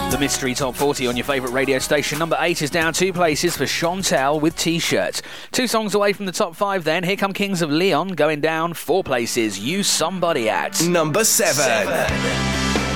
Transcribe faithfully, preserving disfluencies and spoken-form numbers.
The Mystery Top forty on your favourite radio station. Number eight is down two places for Chantel with T-Shirt. Two songs away from the top five then. Here come Kings of Leon going down four places. You Somebody At. Number seven. seven.